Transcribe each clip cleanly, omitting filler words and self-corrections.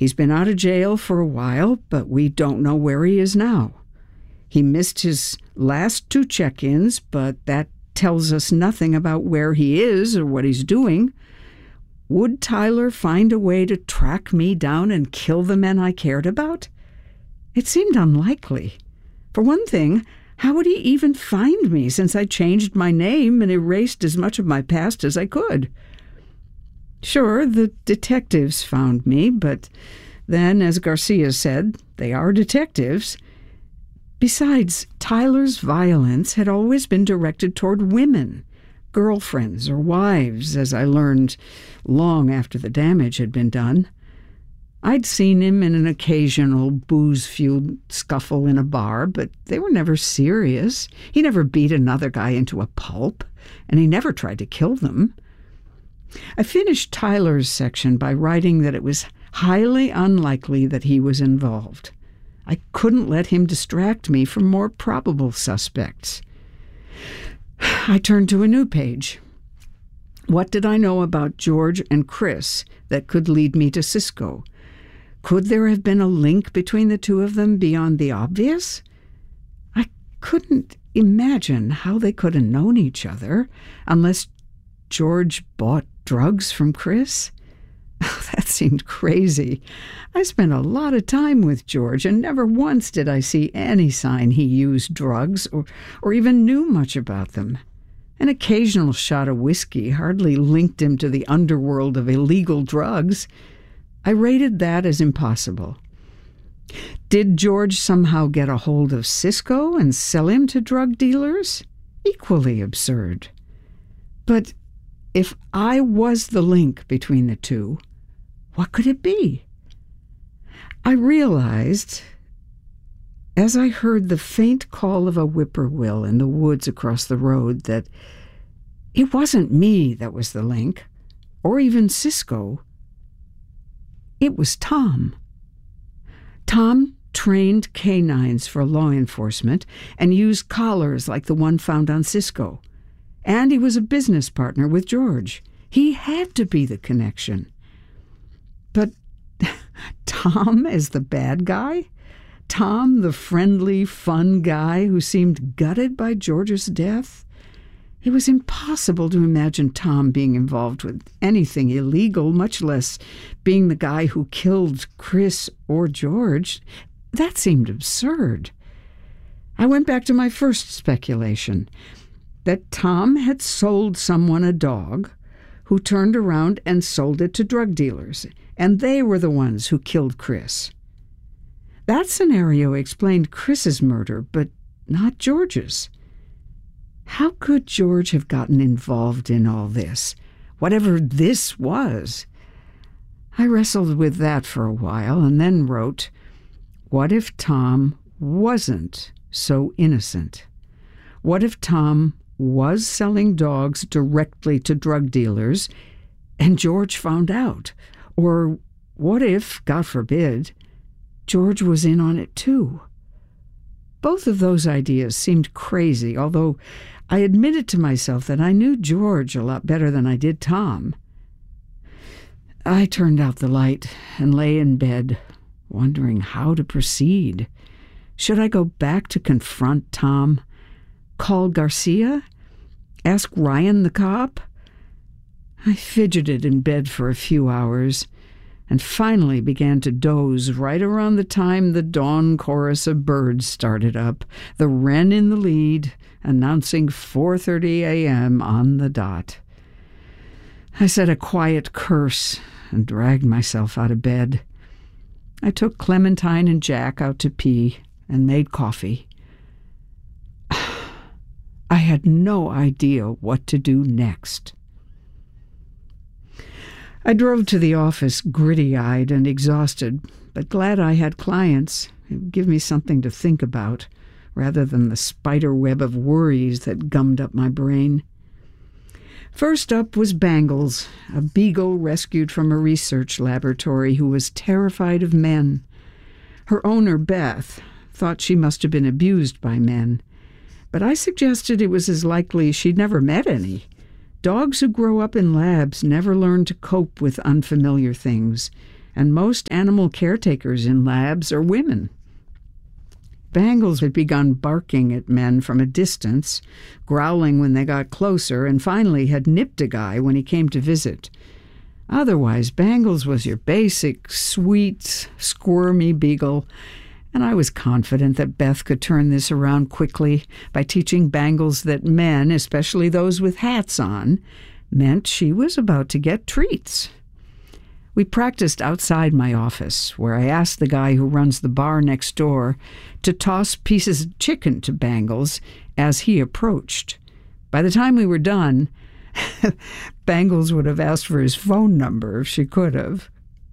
He's been out of jail for a while, but we don't know where he is now. He missed his last 2 check-ins, but that tells us nothing about where he is or what he's doing. Would Tyler find a way to track me down and kill the men I cared about? It seemed unlikely. For one thing, how would he even find me since I changed my name and erased as much of my past as I could? Sure, the detectives found me, but then, as Garcia said, they are detectives. Besides, Tyler's violence had always been directed toward women, girlfriends or wives, as I learned long after the damage had been done. I'd seen him in an occasional booze-fueled scuffle in a bar, but they were never serious. He never beat another guy into a pulp, and he never tried to kill them. I finished Tyler's section by writing that it was highly unlikely that he was involved. I couldn't let him distract me from more probable suspects. I turned to a new page. What did I know about George and Chris that could lead me to Cisco? Could there have been a link between the two of them beyond the obvious? I couldn't imagine how they could have known each other unless George bought drugs from Chris. That seemed crazy. I spent a lot of time with George, and never once did I see any sign he used drugs or even knew much about them. An occasional shot of whiskey hardly linked him to the underworld of illegal drugs. I rated that as impossible. Did George somehow get a hold of Cisco and sell him to drug dealers? Equally absurd. But if I was the link between the two, what could it be? I realized, as I heard the faint call of a whippoorwill in the woods across the road, that it wasn't me that was the link, or even Cisco. It was Tom. Tom trained canines for law enforcement and used collars like the one found on Cisco. And he was a business partner with George. He had to be the connection. But Tom as the bad guy? Tom, the friendly, fun guy who seemed gutted by George's death? It was impossible to imagine Tom being involved with anything illegal, much less being the guy who killed Chris or George. That seemed absurd. I went back to my first speculation, that Tom had sold someone a dog who turned around and sold it to drug dealers, and they were the ones who killed Chris. That scenario explained Chris's murder, but not George's. How could George have gotten involved in all this, whatever this was? I wrestled with that for a while and then wrote, what if Tom wasn't so innocent? What if Tom was selling dogs directly to drug dealers and George found out? Or what if, God forbid, George was in on it too? Both of those ideas seemed crazy, although I admitted to myself that I knew George a lot better than I did Tom. I turned out the light and lay in bed, wondering how to proceed. Should I go back to confront Tom? Call Garcia? Ask Ryan the cop? I fidgeted in bed for a few hours and finally began to doze right around the time the dawn chorus of birds started up, the wren in the lead, announcing 4:30 a.m. on the dot. I said a quiet curse and dragged myself out of bed. I took Clementine and Jack out to pee and made coffee. I had no idea what to do next. I drove to the office gritty-eyed and exhausted, but glad I had clients. It would give me something to think about, rather than the spider web of worries that gummed up my brain. First up was Bangles, a beagle rescued from a research laboratory who was terrified of men. Her owner, Beth, thought she must have been abused by men, but I suggested it was as likely she'd never met any. Dogs who grow up in labs never learn to cope with unfamiliar things, and most animal caretakers in labs are women. Bangles had begun barking at men from a distance, growling when they got closer, and finally had nipped a guy when he came to visit. Otherwise, Bangles was your basic, sweet, squirmy beagle, and I was confident that Beth could turn this around quickly by teaching Bangles that men, especially those with hats on, meant she was about to get treats. We practiced outside my office, where I asked the guy who runs the bar next door to toss pieces of chicken to Bangles as he approached. By the time we were done, Bangles would have asked for his phone number if she could have.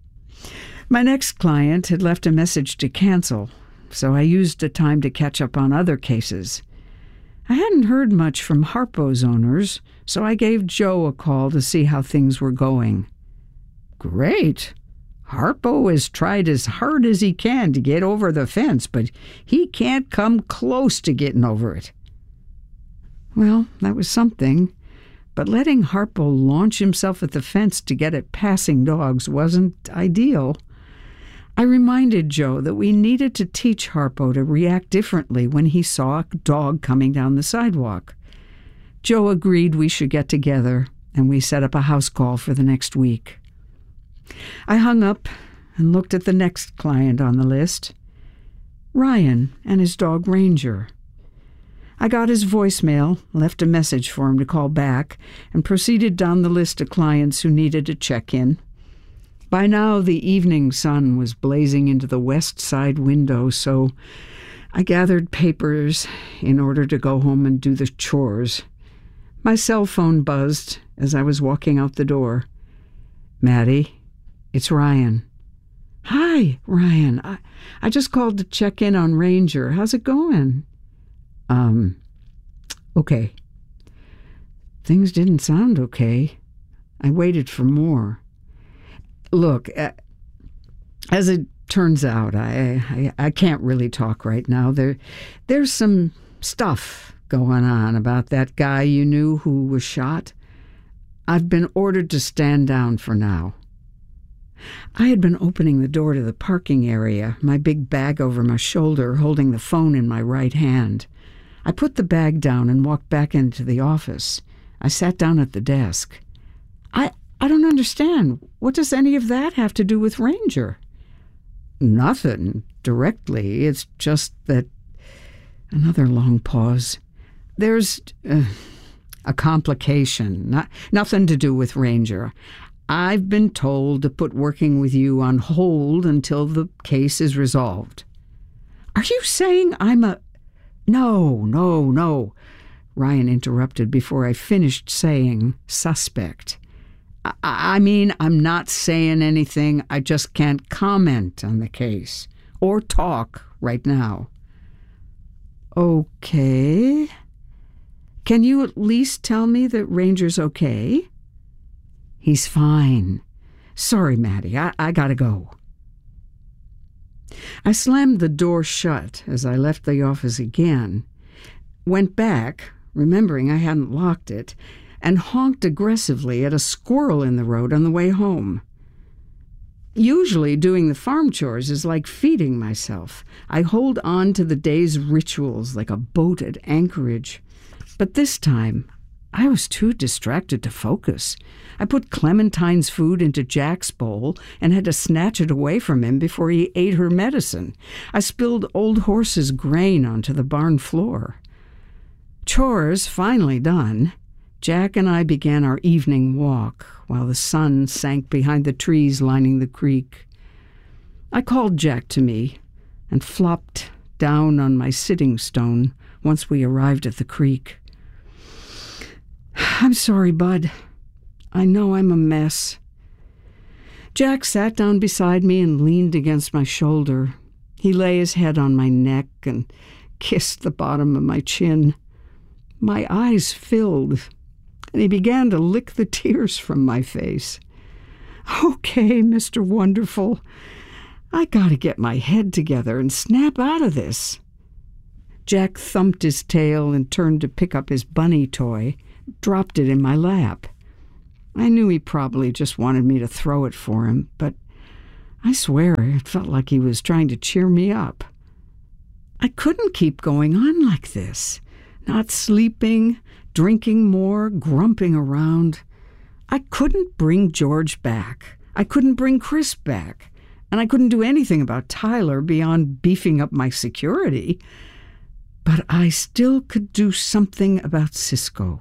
My next client had left a message to cancel, so I used the time to catch up on other cases. I hadn't heard much from Harpo's owners, so I gave Joe a call to see how things were going. "Great. Harpo has tried as hard as he can to get over the fence, but he can't come close to getting over it." Well, that was something, but letting Harpo launch himself at the fence to get at passing dogs wasn't ideal. I reminded Joe that we needed to teach Harpo to react differently when he saw a dog coming down the sidewalk. Joe agreed we should get together, and we set up a house call for the next week. I hung up and looked at the next client on the list, Ryan and his dog Ranger. I got his voicemail, left a message for him to call back, and proceeded down the list of clients who needed to check in. By now, the evening sun was blazing into the west side window, so I gathered papers in order to go home and do the chores. My cell phone buzzed as I was walking out the door. "Maddie, it's Ryan." "Hi, Ryan. I just called to check in on Ranger. How's it going?" Okay." Things didn't sound okay. I waited for more. "Look, as it turns out, I can't really talk right now. There's some stuff going on about that guy you knew who was shot. I've been ordered to stand down for now." I had been opening the door to the parking area, my big bag over my shoulder, holding the phone in my right hand. I put the bag down and walked back into the office. I sat down at the desk. I don't understand. What does any of that have to do with Ranger?" "Nothing, directly. It's just that..." Another long pause. "There's a complication. Nothing to do with Ranger. I've been told to put working with you on hold until the case is resolved." "Are you saying I'm a..." No. Ryan interrupted before I finished saying suspect. I mean, I'm not saying anything. I just can't comment on the case or talk right now." "Okay. Can you at least tell me that Ranger's okay?" "He's fine. Sorry, Maddie. I gotta go." I slammed the door shut as I left the office again, went back, remembering I hadn't locked it, and honked aggressively at a squirrel in the road on the way home. Usually doing the farm chores is like feeding myself. I hold on to the day's rituals like a boat at anchorage. But this time, I was too distracted to focus. I put Clementine's food into Jack's bowl and had to snatch it away from him before he ate her medicine. I spilled Old Horse's grain onto the barn floor. Chores finally done, Jack and I began our evening walk while the sun sank behind the trees lining the creek. I called Jack to me and flopped down on my sitting stone once we arrived at the creek. "I'm sorry, bud. I know I'm a mess." Jack sat down beside me and leaned against my shoulder. He lay his head on my neck and kissed the bottom of my chin. My eyes filled, and he began to lick the tears from my face. "Okay, Mr. Wonderful. I gotta get my head together and snap out of this." Jack thumped his tail and turned to pick up his bunny toy, dropped it in my lap. I knew he probably just wanted me to throw it for him, but I swear it felt like he was trying to cheer me up. I couldn't keep going on like this, not sleeping, drinking more, grumping around. I couldn't bring George back. I couldn't bring Chris back. And I couldn't do anything about Tyler beyond beefing up my security. But I still could do something about Cisco.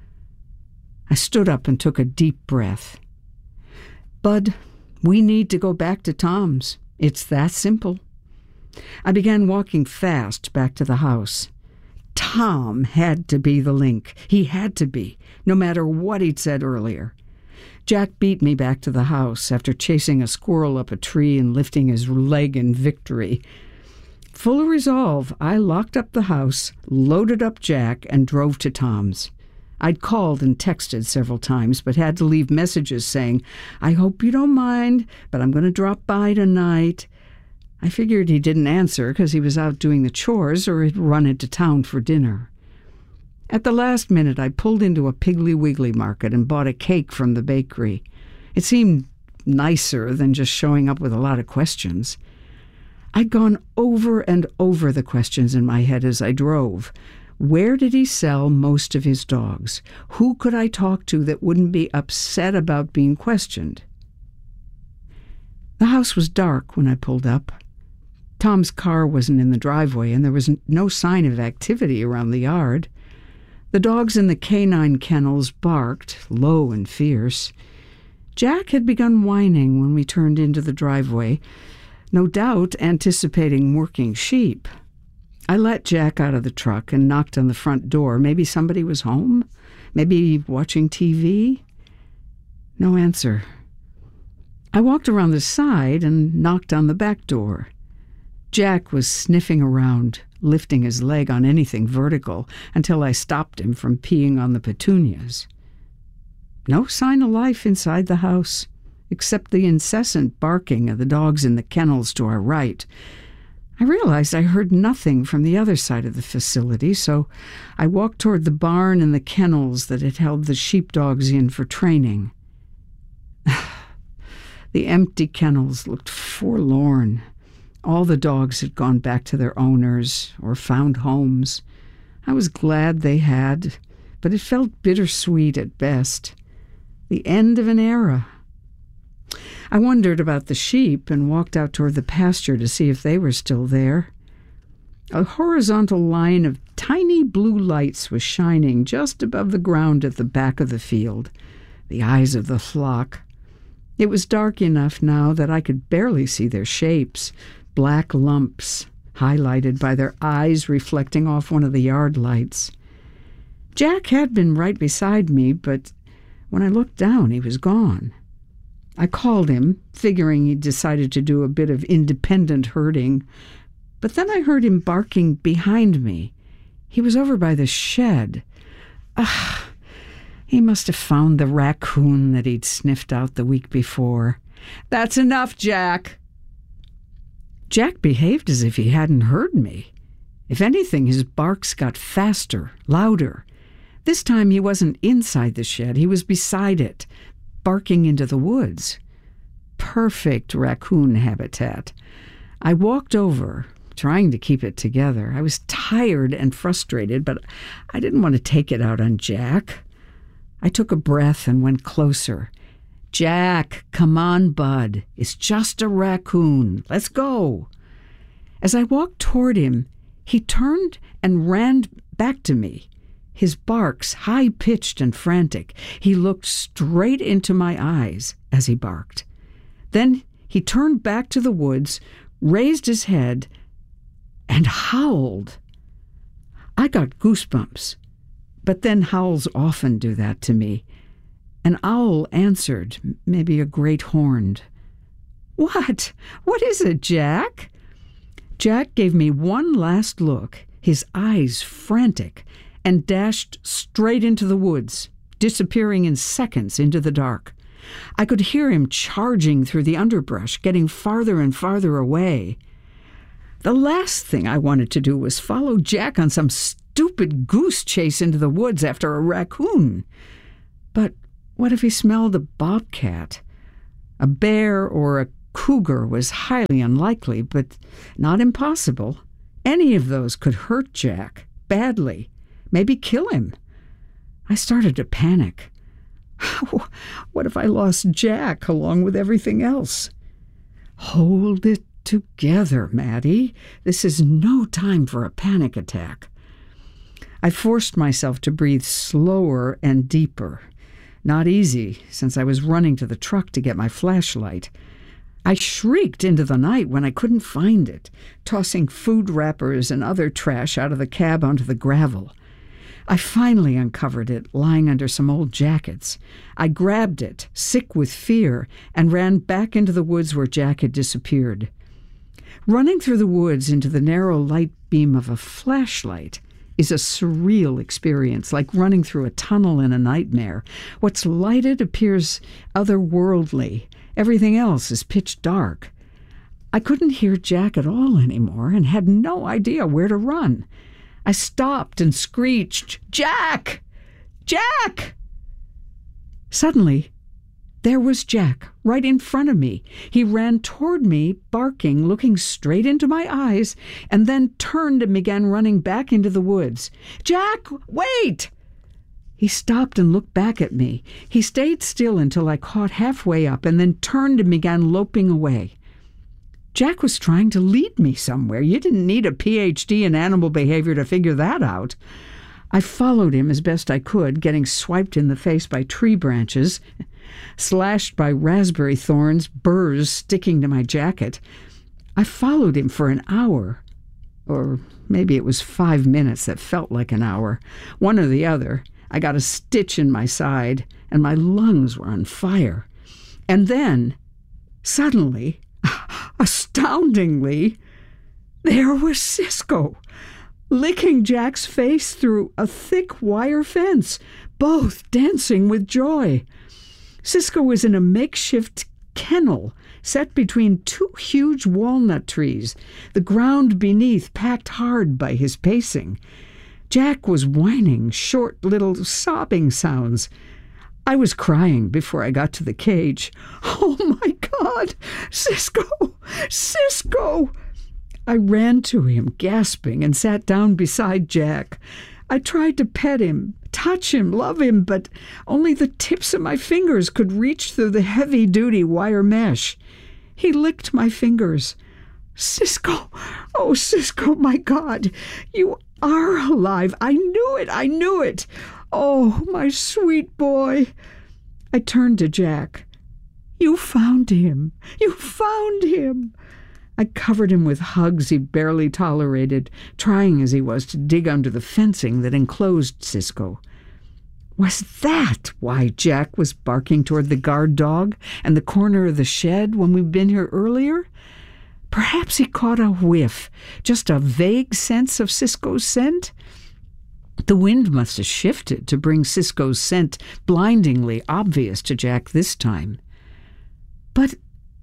I stood up and took a deep breath. Bud, we need to go back to Tom's. It's that simple. I began walking fast back to the house. Tom had to be the link. He had to be, no matter what he'd said earlier. Jack beat me back to the house after chasing a squirrel up a tree and lifting his leg in victory. Full of resolve, I locked up the house, loaded up Jack, and drove to Tom's. I'd called and texted several times, but had to leave messages saying, "I hope you don't mind, but I'm going to drop by tonight." I figured he didn't answer because he was out doing the chores or had run into town for dinner. At the last minute, I pulled into a Piggly Wiggly market and bought a cake from the bakery. It seemed nicer than just showing up with a lot of questions. I'd gone over and over the questions in my head as I drove. Where did he sell most of his dogs? Who could I talk to that wouldn't be upset about being questioned? The house was dark when I pulled up. Tom's car wasn't in the driveway, and there was no sign of activity around the yard. The dogs in the canine kennels barked, low and fierce. Jack had begun whining when we turned into the driveway, no doubt anticipating working sheep. I let Jack out of the truck and knocked on the front door. Maybe somebody was home? Maybe watching TV? No answer. I walked around the side and knocked on the back door. Jack was sniffing around, lifting his leg on anything vertical until I stopped him from peeing on the petunias. No sign of life inside the house, except the incessant barking of the dogs in the kennels to our right. I realized I heard nothing from the other side of the facility, so I walked toward the barn and the kennels that had held the sheepdogs in for training. The empty kennels looked forlorn. All the dogs had gone back to their owners or found homes. I was glad they had, but it felt bittersweet at best. The end of an era. I wondered about the sheep and walked out toward the pasture to see if they were still there. A horizontal line of tiny blue lights was shining just above the ground at the back of the field, the eyes of the flock. It was dark enough now that I could barely see their shapes, black lumps, highlighted by their eyes reflecting off one of the yard lights. Jack had been right beside me, but when I looked down, he was gone. I called him, figuring he'd decided to do a bit of independent herding, but then I heard him barking behind me. He was over by the shed. He must have found the raccoon that he'd sniffed out the week before. "That's enough, Jack." Jack behaved as if he hadn't heard me. If anything, his barks got faster, louder. This time he wasn't inside the shed, he was beside it, barking into the woods. Perfect raccoon habitat. I walked over, trying to keep it together. I was tired and frustrated, but I didn't want to take it out on Jack. I took a breath and went closer. "Jack, come on, bud. It's just a raccoon. Let's go." As I walked toward him, he turned and ran back to me. His barks high-pitched and frantic. He looked straight into my eyes as he barked. Then he turned back to the woods, raised his head, and howled. I got goosebumps, but then howls often do that to me. An owl answered, maybe a great horned. "What? What is it, Jack?" Jack gave me one last look, his eyes frantic, and dashed straight into the woods, disappearing in seconds into the dark. I could hear him charging through the underbrush, getting farther and farther away. The last thing I wanted to do was follow Jack on some stupid goose chase into the woods after a raccoon. But what if he smelled a bobcat, a bear, or a cougar was highly unlikely, but not impossible. Any of those could hurt Jack badly, maybe kill him. I started to panic. What if I lost Jack along with everything else? Hold it together, Maddie. This is no time for a panic attack. I forced myself to breathe slower and deeper. Not easy, since I was running to the truck to get my flashlight. I shrieked into the night when I couldn't find it, tossing food wrappers and other trash out of the cab onto the gravel. I finally uncovered it, lying under some old jackets. I grabbed it, sick with fear, and ran back into the woods where Jack had disappeared. Running through the woods into the narrow light beam of a flashlight is a surreal experience, like running through a tunnel in a nightmare. What's lighted appears otherworldly. Everything else is pitch dark. I couldn't hear Jack at all anymore and had no idea where to run. I stopped and screeched, "Jack! Jack!" Suddenly, there was Jack, right in front of me. He ran toward me, barking, looking straight into my eyes, and then turned and began running back into the woods. "Jack, wait!" He stopped and looked back at me. He stayed still until I caught halfway up and then turned and began loping away. Jack was trying to lead me somewhere. You didn't need a PhD in animal behavior to figure that out. I followed him as best I could, getting swiped in the face by tree branches, slashed by raspberry thorns, burrs sticking to my jacket. I followed him for an hour, or maybe it was 5 minutes that felt like an hour, one or the other. I got a stitch in my side, and my lungs were on fire. And then, suddenly, astoundingly, there was Cisco, licking Jack's face through a thick wire fence, both dancing with joy. Cisco was in a makeshift kennel set between two huge walnut trees, the ground beneath packed hard by his pacing. Jack was whining short little sobbing sounds. I was crying before I got to the cage. "Oh, my God! Cisco! Cisco!" I ran to him, gasping, and sat down beside Jack. I tried to pet him, touch him, love him, but only the tips of my fingers could reach through the heavy-duty wire mesh. He licked my fingers. "Cisco! Oh, Cisco, my God! You are alive! I knew it! I knew it! Oh, my sweet boy!" I turned to Jack. "You found him! You found him!" I covered him with hugs he barely tolerated, trying as he was to dig under the fencing that enclosed Cisco. Was that why Jack was barking toward the guard dog and the corner of the shed when we'd been here earlier? Perhaps he caught a whiff, just a vague sense of Cisco's scent? The wind must have shifted to bring Cisco's scent blindingly obvious to Jack this time. But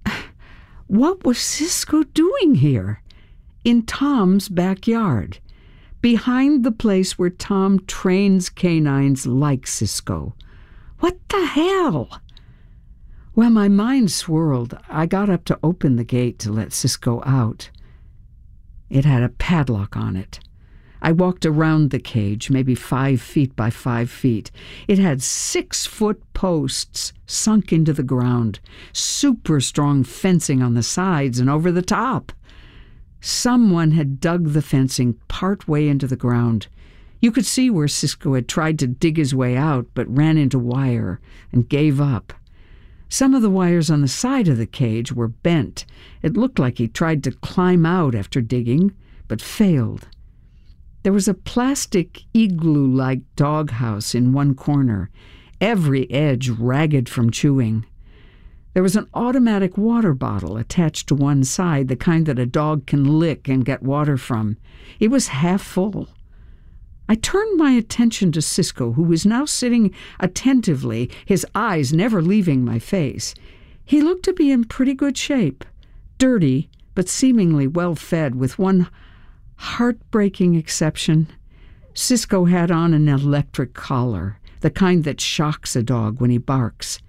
what was Cisco doing here? In Tom's backyard, behind the place where Tom trains canines like Cisco. What the hell? Well, my mind swirled. I got up to open the gate to let Cisco out. It had a padlock on it. I walked around the cage, maybe 5 feet by 5 feet. It had 6-foot posts sunk into the ground, super strong fencing on the sides and over the top. Someone had dug the fencing part way into the ground. You could see where Cisco had tried to dig his way out, but ran into wire and gave up. Some of the wires on the side of the cage were bent. It looked like he tried to climb out after digging, but failed. There was a plastic igloo-like doghouse in one corner, every edge ragged from chewing. There was an automatic water bottle attached to one side, the kind that a dog can lick and get water from. It was half full. I turned my attention to Cisco, who was now sitting attentively, his eyes never leaving my face. He looked to be in pretty good shape, dirty, but seemingly well-fed, with one heartbreaking exception. Cisco had on an electric collar, the kind that shocks a dog when he barks.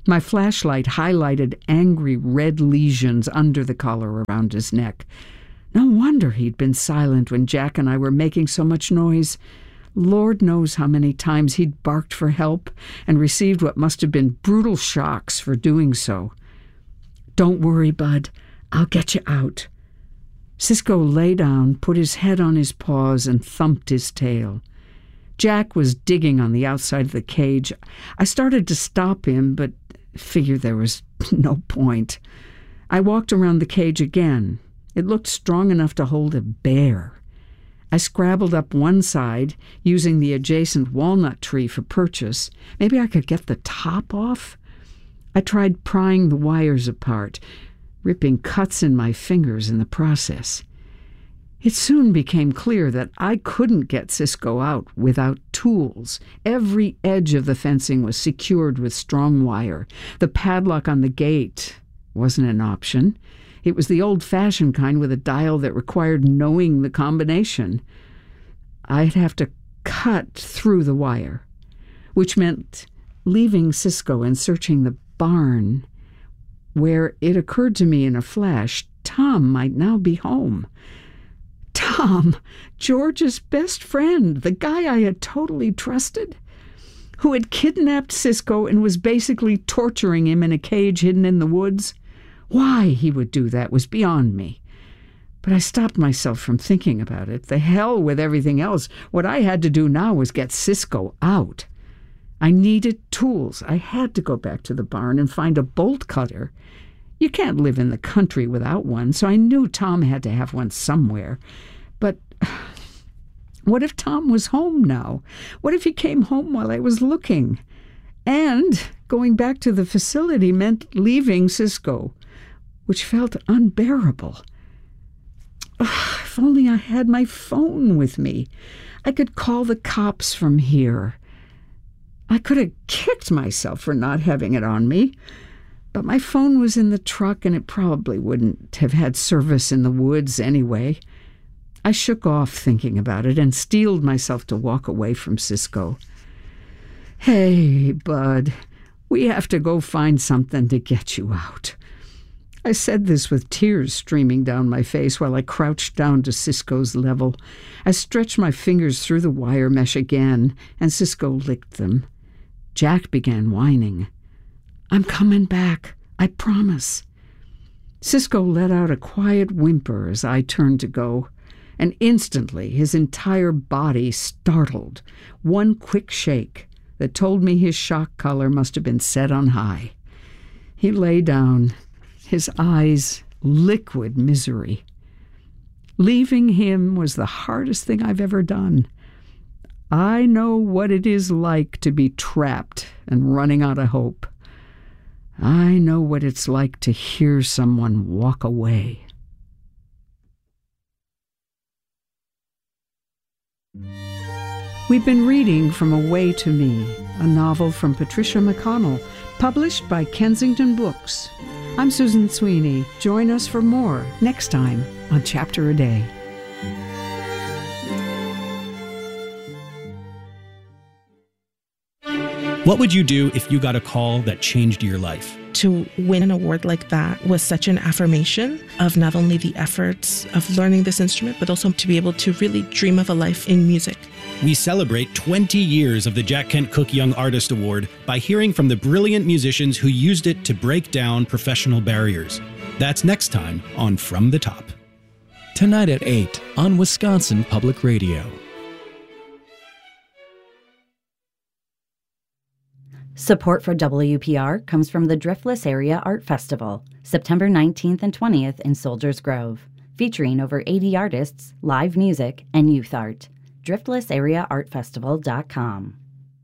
My flashlight highlighted angry red lesions under the collar around his neck. No wonder he'd been silent when Jack and I were making so much noise. Lord knows how many times he'd barked for help and received what must have been brutal shocks for doing so. "Don't worry, Bud. I'll get you out." Cisco lay down, put his head on his paws, and thumped his tail. Jack was digging on the outside of the cage. I started to stop him, but figured there was no point. I walked around the cage again. It looked strong enough to hold a bear. I scrabbled up one side, using the adjacent walnut tree for purchase. Maybe I could get the top off? I tried prying the wires apart, ripping cuts in my fingers in the process. It soon became clear that I couldn't get Cisco out without tools. Every edge of the fencing was secured with strong wire. The padlock on the gate wasn't an option. It was the old-fashioned kind with a dial that required knowing the combination. I'd have to cut through the wire, which meant leaving Cisco and searching the barn, where it occurred to me in a flash Tom might now be home. Tom, George's best friend, the guy I had totally trusted, who had kidnapped Cisco and was basically torturing him in a cage hidden in the woods. Why he would do that was beyond me. But I stopped myself from thinking about it. The hell with everything else. What I had to do now was get Cisco out. I needed tools. I had to go back to the barn and find a bolt cutter. You can't live in the country without one, so I knew Tom had to have one somewhere. But what if Tom was home now? What if he came home while I was looking? And going back to the facility meant leaving Cisco, which felt unbearable. If only I had my phone with me. I could call the cops from here. I could have kicked myself for not having it on me. But my phone was in the truck, and it probably wouldn't have had service in the woods anyway. I shook off thinking about it and steeled myself to walk away from Cisco. "Hey, Bud, we have to go find something to get you out." I said this with tears streaming down my face while I crouched down to Cisco's level. I stretched my fingers through the wire mesh again, and Cisco licked them. Jack began whining. "I'm coming back, I promise." Cisco let out a quiet whimper as I turned to go, and instantly his entire body startled. One quick shake that told me his shock collar must have been set on high. He lay down, his eyes liquid misery. Leaving him was the hardest thing I've ever done. I know what it is like to be trapped and running out of hope. I know what it's like to hear someone walk away. We've been reading from A Way to Me, a novel from Patricia McConnell, published by Kensington Books. I'm Susan Sweeney. Join us for more next time on Chapter a Day. What would you do if you got a call that changed your life? To win an award like that was such an affirmation of not only the efforts of learning this instrument, but also to be able to really dream of a life in music. We celebrate 20 years of the Jack Kent Cooke Young Artist Award by hearing from the brilliant musicians who used it to break down professional barriers. That's next time on From the Top. Tonight at 8 on Wisconsin Public Radio. Support for WPR comes from the Driftless Area Art Festival, September 19th and 20th in Soldiers Grove, featuring over 80 artists, live music, and youth art. DriftlessAreaArtFestival.com.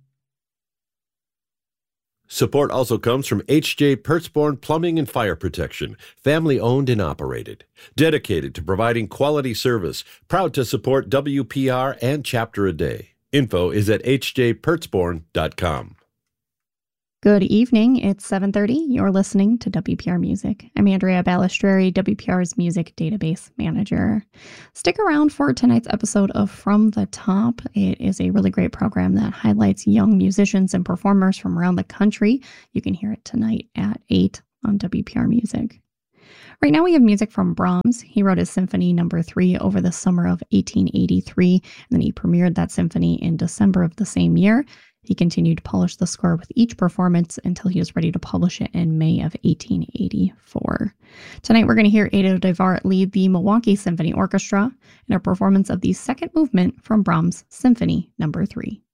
Support also comes from H.J. Pertzborn Plumbing and Fire Protection, family-owned and operated, dedicated to providing quality service, proud to support WPR and Chapter a Day. Info is at hjpertzborn.com. Good evening. It's 7:30. You're listening to WPR Music. I'm Andrea Balistreri, WPR's Music Database Manager. Stick around for tonight's episode of From the Top. It is a really great program that highlights young musicians and performers from around the country. You can hear it tonight at 8 on WPR Music. Right now we have music from Brahms. He wrote his Symphony No. 3 over the summer of 1883, and then he premiered that symphony in December of the same year. He continued to polish the score with each performance until he was ready to publish it in May of 1884. Tonight we're going to hear Ado Devart lead the Milwaukee Symphony Orchestra in a performance of the second movement from Brahms' Symphony No. 3.